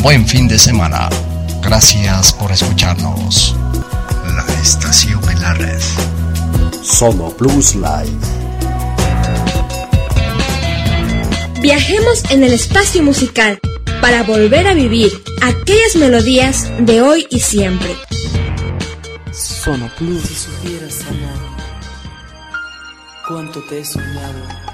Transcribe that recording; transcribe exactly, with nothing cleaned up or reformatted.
buen fin de semana. Gracias por escucharnos. La estación en la red. Sono Plus Live. Viajemos en el espacio musical para volver a vivir aquellas melodías de hoy y siempre. Sono Plus. Si supieras, amor, cuánto te he soñado.